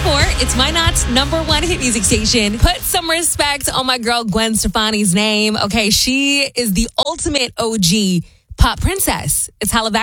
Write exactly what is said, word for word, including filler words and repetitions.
ninety-four. It's My Knot's number one hit music station. Put some respect on my girl Gwen Stefani's name. Okay, she is the ultimate O G pop princess. It's Holla Back.